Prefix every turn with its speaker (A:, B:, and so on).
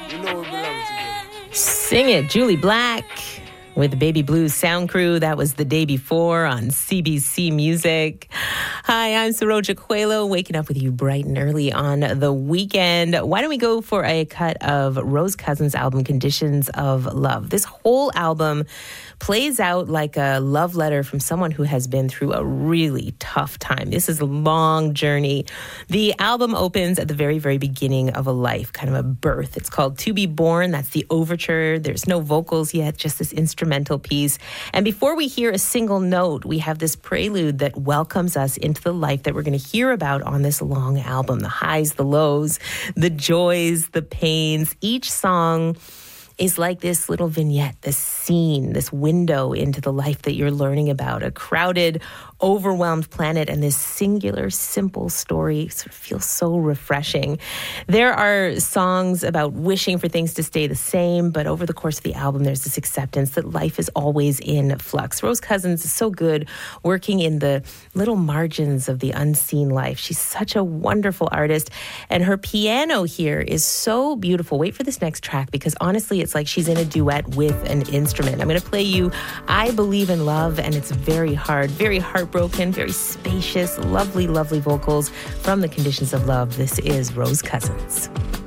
A: You know we belong together.
B: Sing it, Julie Black with the Baby Blues Sound Crew. That was The Day Before on CBC Music. Hi, I'm Saroja Coelho, waking up with you bright and early on the weekend. Why don't we go for a cut of Rose Cousins' album, Conditions of Love. This whole album plays out like a love letter from someone who has been through a really tough time. This is a long journey. The album opens at the very, very beginning of a life, kind of a birth. It's called To Be Born. That's the overture. There's no vocals yet, just this instrumental piece. And before we hear a single note, we have this prelude that welcomes us into the life that we're going to hear about on this long album. The highs, the lows, the joys, the pains. Each song is like this little vignette, this scene, this window into the life that you're learning about. A crowded, overwhelmed planet, and this singular, simple story sort of feels so refreshing. There are songs about wishing for things to stay the same, but over the course of the album, there's this acceptance that life is always in flux. Rose Cousins is so good working in the little margins of the unseen life. She's such a wonderful artist, and her piano here is so beautiful. Wait for this next track, because honestly, it's like she's in a duet with an instrument. I'm going to play you I Believe in Love, and it's very hard, very heartbroken, very spacious, lovely, lovely vocals from the Conditions of Love. This is Rose Cousins.